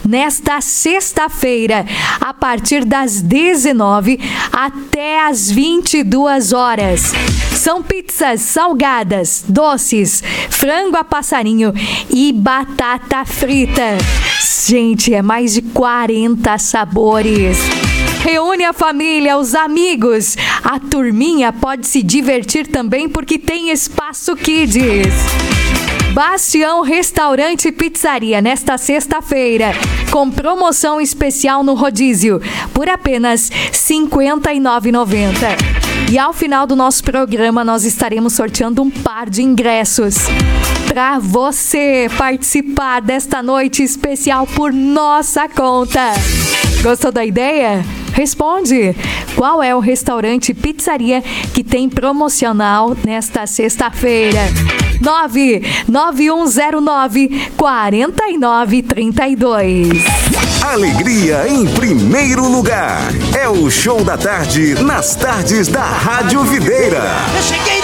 nesta sexta-feira, a partir das 19 até as 22 horas. São pizzas salgadas, doces, frango a passarinho e batata frita. Gente, é mais de 40 sabores. Reúne a família, os amigos. A turminha pode se divertir também porque tem espaço kids. Bastião Restaurante e Pizzaria, nesta sexta-feira, com promoção especial no rodízio, por apenas R$ 59,90. E ao final do nosso programa, nós estaremos sorteando um par de ingressos para você participar desta noite especial por nossa conta. Gostou da ideia? Responde! Qual é o restaurante e pizzaria que tem promocional nesta sexta-feira? 99109-4932. Alegria em primeiro lugar. É o Show da Tarde nas tardes da Rádio Videira. Eu cheguei